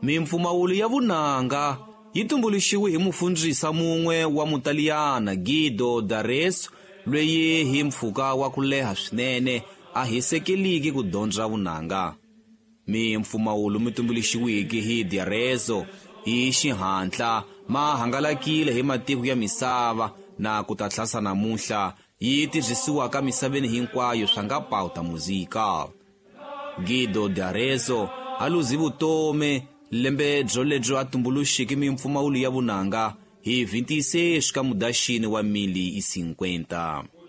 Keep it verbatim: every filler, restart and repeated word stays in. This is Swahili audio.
Mimpfumawulo ya vunanga yi tumbuluxiwe hi mufundhisi mun'we wa Mutaliyana Guido d'Arezzo, loyi hi mpfhuka wa ku leha swinene a hisekeliki ku dyondza vunanga. Mimpfumawulo mi tumbuluxiweke hi d'Arezzo hi xihatla ma hangalakile hi matiko ya misava na ku ta tlhasa namuntlha yi tirhisiwaka misaveni hinkwayo swa nga pauta muzika. Guido d'Arezzo a luzi vutomi lembe byo lebyo a tumbuluxike mimpfumawulo ya vunanga hi vhintisexi ka Mudyaxihi wa mili i cinquenta.